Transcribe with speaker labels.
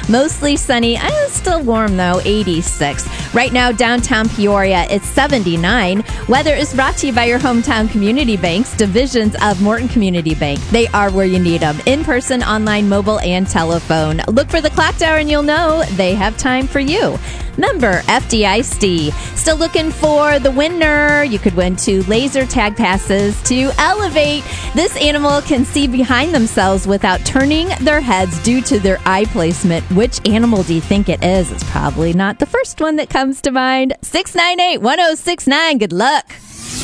Speaker 1: Mostly sunny. Still warm, though, 86. Right now, downtown Peoria, it's 79. Weather is brought to you by your hometown community banks, divisions of Morton Community Bank. They are where you need them. In person, online, mobile, and telephone. Look for the clock tower and you'll know they have time for you. Member FDIC. Still looking for the winner? You could win 2 laser tag passes to Elevate. This animal can see behind themselves without turning their heads due to their eye placement. Which animal do you think it is? It's probably not the first one that comes to mind. 698-1069. Good luck.